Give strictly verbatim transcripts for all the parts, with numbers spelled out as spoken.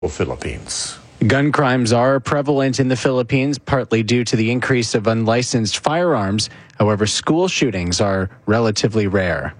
Philippines. Gun crimes are prevalent in the Philippines, partly due to the increase of unlicensed firearms. However, school shootings are relatively rare.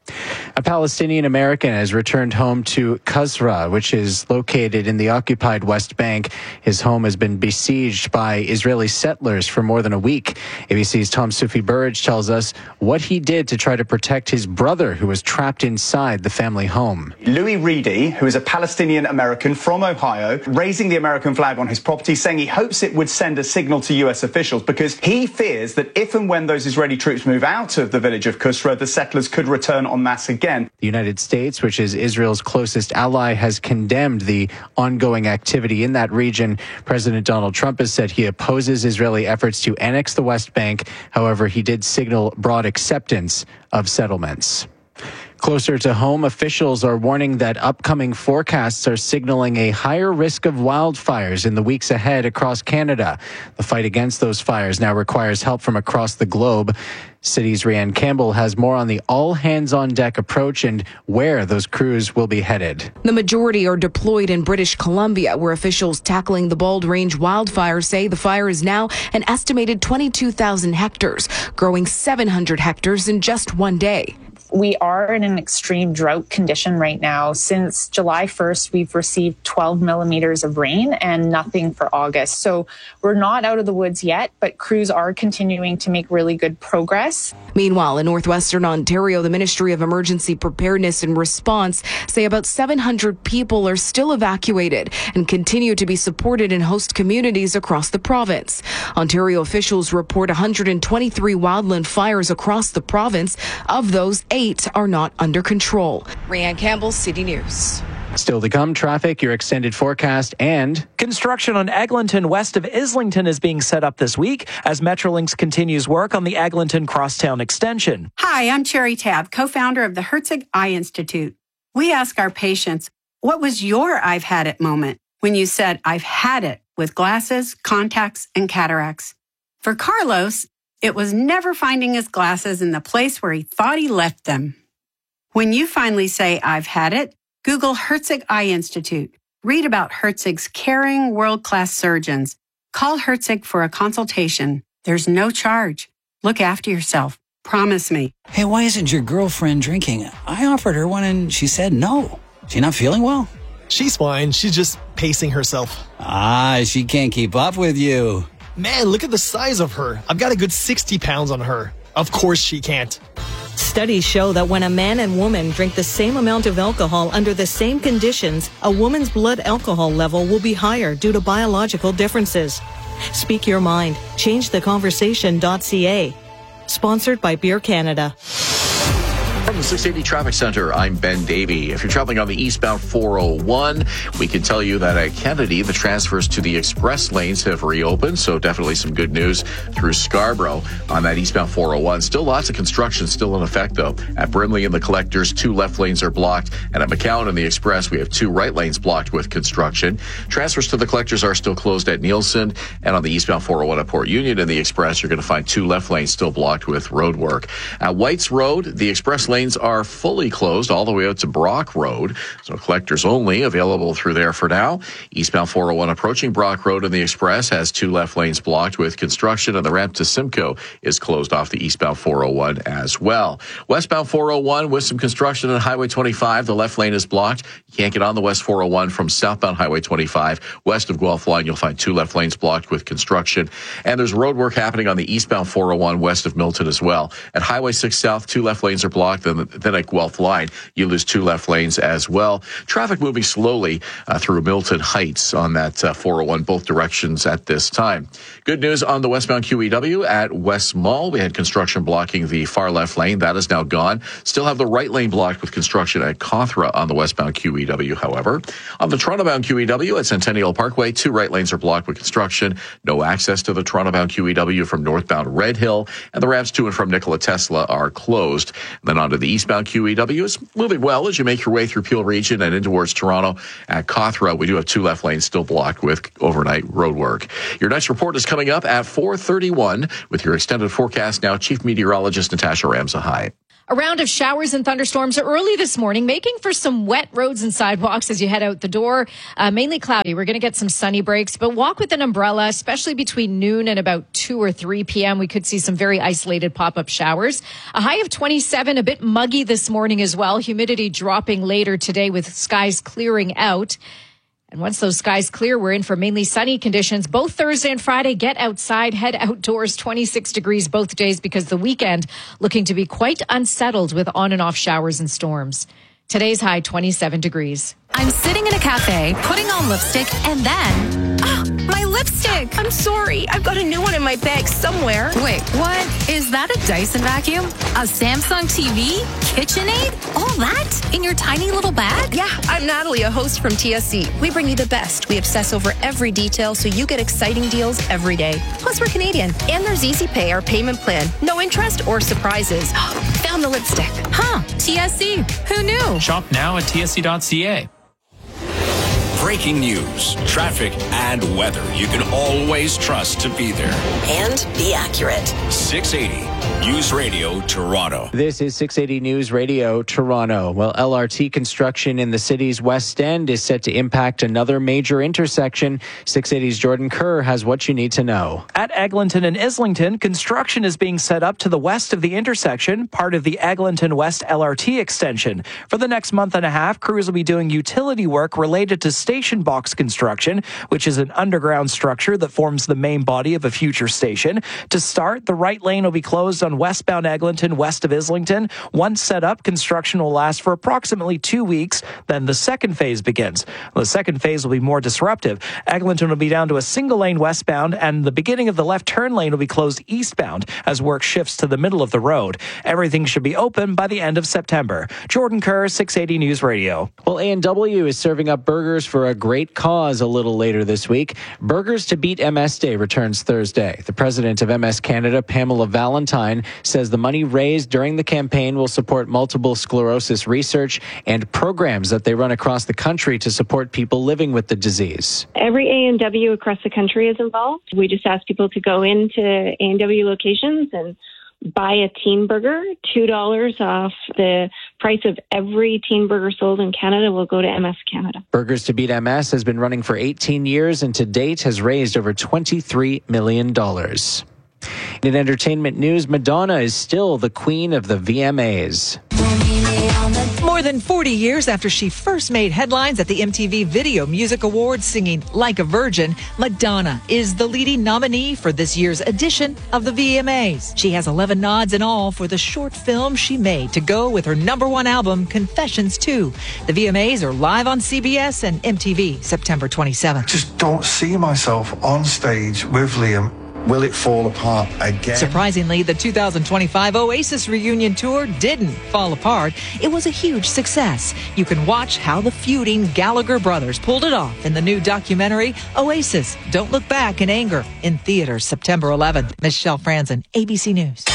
A Palestinian American has returned home to Qusra, which is located in the occupied West Bank. His home has been besieged by Israeli settlers for more than a week. A B C's Tom Sufi Burridge tells us what he did to try to protect his brother who was trapped inside the family home. Louis Reedy, who is a Palestinian American from Ohio, raising the American flag on his property, saying he hopes it would send a signal to U S officials because he fears that if and when those Israeli troops move out of the village of Qusra, the settlers could return en masse again. The United States, which is Israel's closest ally, has condemned the ongoing activity in that region. President Donald Trump has said he opposes Israeli efforts to annex the West Bank. However, he did signal broad acceptance of settlements. Closer to home, officials are warning that upcoming forecasts are signaling a higher risk of wildfires in the weeks ahead across Canada. The fight against those fires now requires help from across the globe. City's Rianne Campbell has more on the all-hands-on-deck approach and where those crews will be headed. The majority are deployed in British Columbia, where officials tackling the Bald Range wildfire say the fire is now an estimated twenty-two thousand hectares, growing seven hundred hectares in just one day. We are in an extreme drought condition right now. Since July first, we've received twelve millimeters of rain and nothing for August. So we're not out of the woods yet, but crews are continuing to make really good progress. Meanwhile, in northwestern Ontario, the Ministry of Emergency Preparedness and Response say about seven hundred people are still evacuated and continue to be supported in host communities across the province. Ontario officials report one hundred twenty-three wildland fires across the province. Of those, eight are not under control. Rianne Campbell, City News. Still to come, traffic, your extended forecast, and construction on Eglinton west of Islington is being set up this week as Metrolinx continues work on the Eglinton Crosstown extension. Hi, I'm Cherry Tabb, co-founder of the Herzig Eye Institute. We ask our patients, what was your I've had it moment when you said, I've had it with glasses, contacts, and cataracts? For Carlos, it was never finding his glasses in the place where he thought he left them. When you finally say, I've had it, Google Herzig Eye Institute. Read about Herzig's caring, world-class surgeons. Call Herzig for a consultation. There's no charge. Look after yourself. Promise me. Hey, why isn't your girlfriend drinking? I offered her one and she said no. She not feeling well? She's fine. She's just pacing herself. Ah, she can't keep up with you. Man, look at the size of her. I've got a good sixty pounds on her. Of course she can't. Studies show that when a man and woman drink the same amount of alcohol under the same conditions, a woman's blood alcohol level will be higher due to biological differences. Speak your mind. change the conversation dot c a. Sponsored by Beer Canada. From the six eighty Traffic Center, I'm Ben Davey. If you're traveling on the eastbound four oh one, we can tell you that at Kennedy, the transfers to the express lanes have reopened, so definitely some good news through Scarborough on that eastbound four oh one. Still lots of construction still in effect, though. At Brimley and the Collectors, two left lanes are blocked, and at McCowan and the Express, we have two right lanes blocked with construction. Transfers to the Collectors are still closed at Nielsen, and on the eastbound four oh one at Port Union and the Express, you're going to find two left lanes still blocked with road work. At Whites Road, the express lanes are fully closed all the way out to Brock Road, so Collectors only available through there for now. Eastbound four oh one approaching Brock Road and the Express has two left lanes blocked with construction, and the ramp to Simcoe is closed off the eastbound four oh one as well. Westbound four oh one with some construction on Highway twenty-five, the left lane is blocked. You can't get on the West four oh one from southbound Highway twenty-five. West of Guelph Line, you'll find two left lanes blocked with construction, and there's road work happening on the eastbound four oh one west of Milton as well. At Highway six South, two left lanes are blocked, and then at Guelph Line, you lose two left lanes as well. Traffic moving slowly uh, through Milton Heights on that uh, four oh one, both directions at this time. Good news on the westbound Q E W at West Mall. We had construction blocking the far left lane. That is now gone. Still have the right lane blocked with construction at Cawthra on the westbound Q E W, however. On the Toronto-bound Q E W at Centennial Parkway, two right lanes are blocked with construction. No access to the Toronto-bound Q E W from northbound Red Hill, and the ramps to and from Nikola Tesla are closed. And then onto the eastbound Q E W is moving well as you make your way through Peel Region and in towards Toronto. At Cawthra, we do have two left lanes still blocked with overnight road work. Your next report is coming up at four thirty-one with your extended forecast now. Chief Meteorologist Natasha Ramsahai. A round of showers and thunderstorms early this morning, making for some wet roads and sidewalks as you head out the door. Uh, mainly cloudy. We're going to get some sunny breaks, but walk with an umbrella, especially between noon and about two or three p.m. We could see some very isolated pop-up showers. A high of twenty-seven, a bit muggy this morning as well. Humidity dropping later today with skies clearing out. And once those skies clear, we're in for mainly sunny conditions. Both Thursday and Friday, get outside, head outdoors, twenty-six degrees both days because the weekend looking to be quite unsettled with on and off showers and storms. Today's high, twenty-seven degrees. I'm sitting in a cafe, putting on lipstick, and then... Oh, my lipstick! I'm sorry. I've got a new one in my bag somewhere. Wait, what? Is that a Dyson vacuum? A Samsung T V? KitchenAid? All that? In your tiny little bag? Yeah, I'm Natalie, a host from T S C. We bring you the best. We obsess over every detail so you get exciting deals every day. Plus, we're Canadian. And there's Easy Pay, our payment plan. No interest or surprises. Found the lipstick. Huh. T S C. Who knew? Shop now at T S C dot C A. Breaking news, traffic, and weather you can always trust to be there. And be accurate. six eighty News Radio Toronto. This is six eighty News Radio Toronto. Well, L R T construction in the city's West End is set to impact another major intersection. six eighty's Jordan Kerr has what you need to know. At Eglinton and Islington, construction is being set up to the west of the intersection, part of the Eglinton West L R T extension. For the next month and a half, crews will be doing utility work related to station box construction, which is an underground structure that forms the main body of a future station. To start, the right lane will be closed on westbound Eglinton, west of Islington. Once set up, construction will last for approximately two weeks. Then the second phase begins. The second phase will be more disruptive. Eglinton will be down to a single lane westbound, and the beginning of the left turn lane will be closed eastbound as work shifts to the middle of the road. Everything should be open by the end of September. Jordan Kerr, six eighty News Radio. Well, A and W is serving up burgers for a great cause a little later this week. Burgers to Beat M S Day returns Thursday. The president of M S Canada, Pamela Valentine, says the money raised during the campaign will support multiple sclerosis research and programs that they run across the country to support people living with the disease. Every A and W across the country is involved. We just ask people to go into A and W locations and buy a teen burger. two dollars off the price of every teen burger sold in Canada will go to M S Canada. Burgers to Beat M S has been running for eighteen years and to date has raised over twenty-three million dollars. In entertainment news, Madonna is still the queen of the V M As. More than forty years after she first made headlines at the M T V Video Music Awards singing Like a Virgin, Madonna is the leading nominee for this year's edition of the V M As. She has eleven nods in all for the short film she made to go with her number one album, Confessions two. The V M As are live on C B S and M T V September twenty-seventh. Just don't see myself on stage with Liam. Will it fall apart again? Surprisingly, the two thousand twenty-five Oasis reunion tour didn't fall apart. It was a huge success. You can watch how the feuding Gallagher brothers pulled it off in the new documentary, Oasis, Don't Look Back in Anger, in theaters September eleventh. Michelle Franzen, A B C News.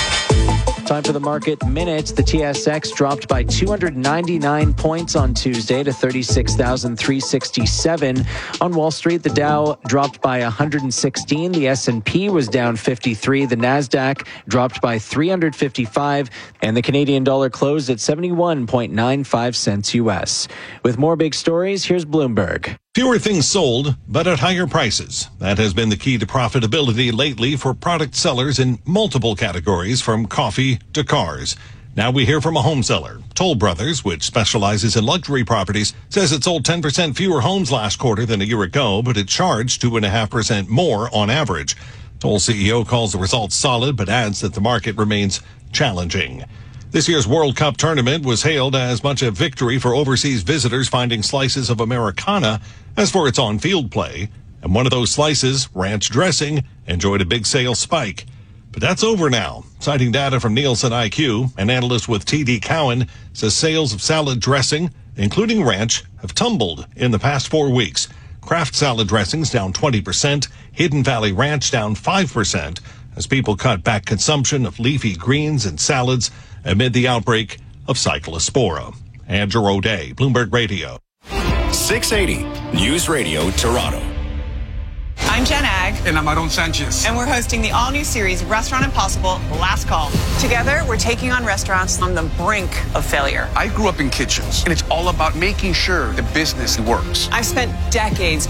Time for the market minutes. The T S X dropped by two hundred ninety-nine points on Tuesday to thirty-six thousand three hundred sixty-seven. On Wall Street, the Dow dropped by one hundred sixteen. The S and P was down fifty-three. The Nasdaq dropped by three hundred fifty-five. And the Canadian dollar closed at seventy-one point nine five cents U S. With more big stories, here's Bloomberg. Fewer things sold, but at higher prices. That has been the key to profitability lately for product sellers in multiple categories, from coffee to cars. Now we hear from a home seller. Toll Brothers, which specializes in luxury properties, says it sold ten percent fewer homes last quarter than a year ago, but it charged two point five percent more on average. Toll C E O calls the results solid, but adds that the market remains challenging. This year's World Cup tournament was hailed as much a victory for overseas visitors finding slices of Americana as for its on-field play. And one of those slices, ranch dressing, enjoyed a big sales spike. But that's over now. Citing data from Nielsen I Q, an analyst with T D Cowen says sales of salad dressing, including ranch, have tumbled in the past four weeks. Kraft salad dressings down twenty percent, Hidden Valley Ranch down five percent, as people cut back consumption of leafy greens and salads amid the outbreak of Cyclospora. Andrew O'Day, Bloomberg Radio. six eighty News Radio Toronto. I'm I'm Jen Ag. And I'm Aaron Sanchez. And we're hosting the all-new series, Restaurant Impossible, Last Call. Together, we're taking on restaurants on the brink of failure. I grew up in kitchens, and it's all about making sure the business works. I've spent decades